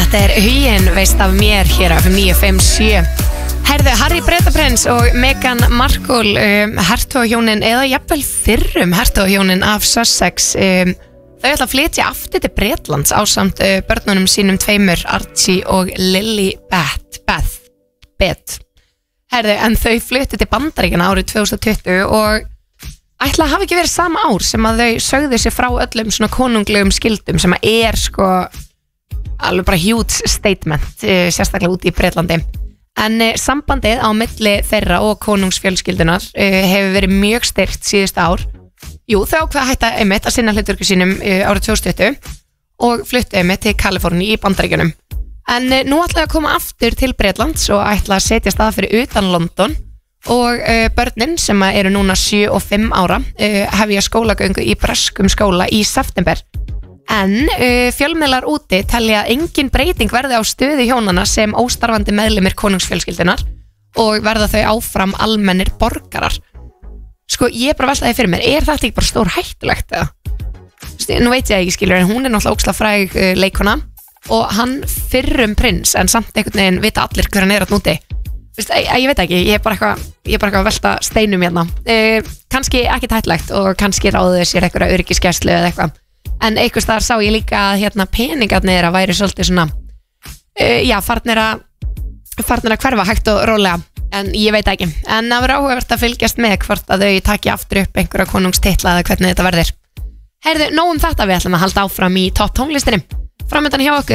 Þetta Huginn veist af mér hér af 957. Herðu, Harry Bretaprins og Meghan Markle, hertogahjónin eða jafnvel fyrrum hertogahjónin af Sussex, þau ætla að flytja aftur til Bretlands ásamt börnunum sínum tveimur, Archie og Lily Beth. Herðu, en þau flyttu til Bandaríkjanna árið 2020 og ætla að hafa ekki verið sama ár sem að þau sögðu sér frá öllum svona konunglegum skildum sem að sko alveg bara huge statement, sérstaklega út í Bretlandi. En sambandið á milli þeirra og konungsfjölskyldunar hefur verið mjög styrkt síðustu ár. Jú, þau ákveða að hætta einmitt að sinna hlutverkum sínum árið 2020 og fluttu einmitt til Kaliforníu í Bandaríkjunum. En nú ætla að koma aftur til Bretlands og ætla að setja stað fyrir utan London og börnin sem eru núna 7 og 5 ára hefja skólagöngu í breskum skóla í september. En fjölmiðlar úti telja að engin breyting verði á stöðu hjónana sem óstarfandi meðlimir konungsfjölskyldunar og verða þau áfram almennir borgarar. Sko, ég bara veltaði fyrir mér, þetta ekki bara stór hættulegt eða? Nú veit ég ekki, skilur, en hún náttúrulega ógeðslega fræg leikona og hann fyrrum prins, en samt einhvern veginn vita allir hver hann að núti. Ég veit ekki, ég er bara eitthvað að velta steinum hérna. Kannski ekki hættulegt og kannski ráðu sér einhverja öryggisgæslu eða eitthvað. En einhvers staðar sá ég líka að peningarnir að væri svolítið svona farnir að hverfa hægt og rólega, en ég veit ekki. En það verður áhugavert að fylgjast með hvort að þau taki aftur upp einhverja konungstitla eða hvernig þetta verður. Heyrðu, nóg þetta, við ætlum að halda áfram í topp tónlistinni. Framöndan hjá okkur